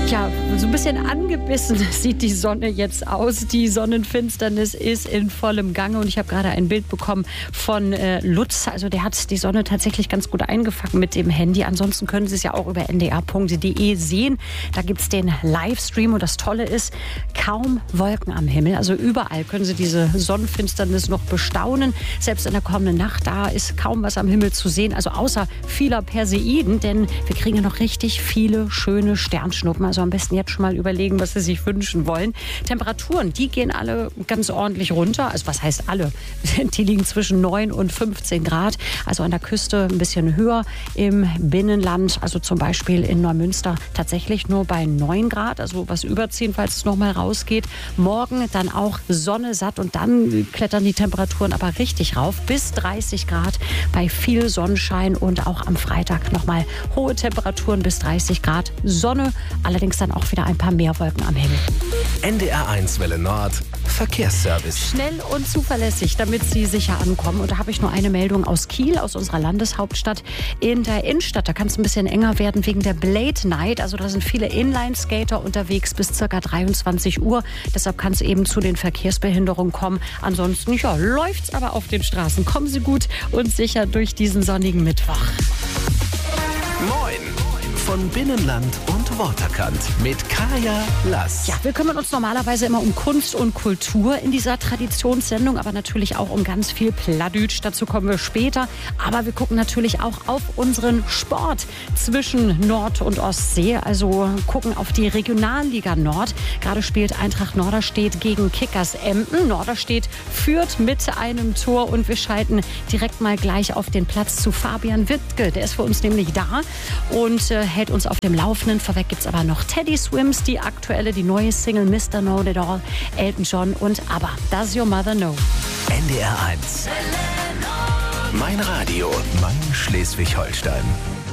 Ja, so ein bisschen angebissen sieht die Sonne jetzt aus. Die Sonnenfinsternis ist in vollem Gange und ich habe gerade ein Bild bekommen von Lutz. Also der hat die Sonne tatsächlich ganz gut eingefangen mit dem Handy. Ansonsten können Sie es ja auch über ndr.de sehen. Da gibt es den Livestream und das Tolle ist, kaum Wolken am Himmel. Also überall können Sie diese Sonnenfinsternis noch bestaunen. Selbst in der kommenden Nacht, da ist kaum was am Himmel zu sehen. Also außer vieler Perseiden, denn wir kriegen ja noch richtig viele schöne Sternschnuppen. Also am besten jetzt schon mal überlegen, was Sie sich wünschen wollen. Temperaturen, die gehen alle ganz ordentlich runter. Also was heißt alle? Die liegen zwischen 9 und 15 Grad. Also an der Küste ein bisschen höher. Im Binnenland, also zum Beispiel in Neumünster, tatsächlich nur bei 9 Grad. Also was überziehen, falls es noch mal rausgeht. Morgen dann auch Sonne satt und dann klettern die Temperaturen aber richtig rauf. Bis 30 Grad bei viel Sonnenschein und auch am Freitag noch mal hohe Temperaturen bis 30 Grad. Sonne, allerdings dann auch wieder ein paar mehr Wolken am Himmel. NDR1 Welle Nord, Verkehrsservice. Schnell und zuverlässig, damit Sie sicher ankommen. Und da habe ich nur eine Meldung aus Kiel, aus unserer Landeshauptstadt. In der Innenstadt, da kann es ein bisschen enger werden wegen der Blade Night. Also da sind viele Inline-Skater unterwegs bis ca. 23 Uhr. Deshalb kann es eben zu den Verkehrsbehinderungen kommen. Ansonsten, ja, läuft's aber auf den Straßen. Kommen Sie gut und sicher durch diesen sonnigen Mittwoch. Moin von Binnenland und Waterkant mit Kaya Lass. Ja, wir kümmern uns normalerweise immer um Kunst und Kultur in dieser Traditionssendung, aber natürlich auch um ganz viel Plattdütsch. Dazu kommen wir später. Aber wir gucken natürlich auch auf unseren Sport zwischen Nord- und Ostsee. Also gucken auf die Regionalliga Nord. Gerade spielt Eintracht Norderstedt gegen Kickers Emden. Norderstedt führt mit einem Tor und wir schalten direkt mal gleich auf den Platz zu Fabian Wittke. Der ist für uns nämlich da und hält uns auf dem Laufenden. Vorweg gibt es aber noch Teddy Swims, die aktuelle, die neue Single Mr. Know It All, Elton John und ABBA. Does Your Mother Know? NDR1. Mein Radio, mein Schleswig-Holstein.